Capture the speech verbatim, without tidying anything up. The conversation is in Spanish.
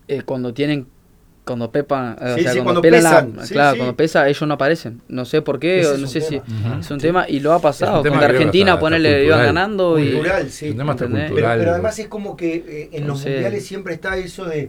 eh, cuando tienen, cuando pepan, eh, Sí, o sea, sí, cuando, cuando pelan pesan, la, sí, claro, sí. cuando pesa ellos no aparecen. No sé por qué, Ese o es no un sé si tema. es un tema y lo ha pasado. un tema Con que creo que Argentina, hasta- hasta ponele, iban cultural. ganando y Cultural, sí. Es un tema hasta ¿entendés? Pero, cultural. pero además es como que eh, en los Entonces- mundiales siempre está eso de